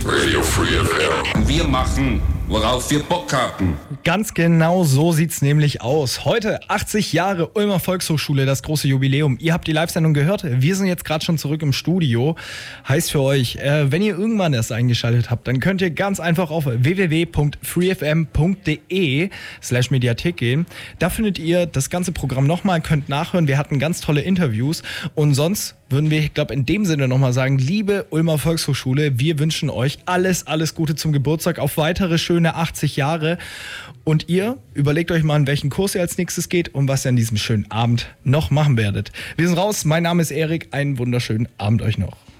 Radio Free FM. Wir machen, worauf wir Bock haben. Ganz genau so sieht's nämlich aus. Heute 80 Jahre Ulmer Volkshochschule, das große Jubiläum. Ihr habt die Live-Sendung gehört. Wir sind jetzt gerade schon zurück im Studio. Heißt für euch, wenn ihr irgendwann erst eingeschaltet habt, dann könnt ihr ganz einfach auf www.freefm.de/Mediathek gehen. Da findet ihr das ganze Programm nochmal, könnt nachhören. Wir hatten ganz tolle Interviews. Und sonst würden wir, ich glaube, in dem Sinne nochmal sagen, liebe Ulmer Volkshochschule, wir wünschen euch alles Gute zum Geburtstag, auf weitere schöne 80 Jahre. Und ihr überlegt euch mal, in welchen Kurs ihr als nächstes geht und was ihr an diesem schönen Abend noch machen werdet. Wir sind raus, mein Name ist Erik, einen wunderschönen Abend euch noch.